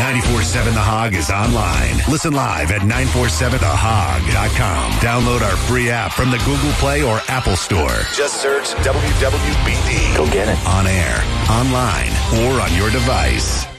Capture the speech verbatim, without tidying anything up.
ninety-four seven The Hog is online. Listen live at nine four seven the hog dot com. Download our free app from the Google Play or Apple Store. Just search W W B D. Go get it. On air, online, or on your device.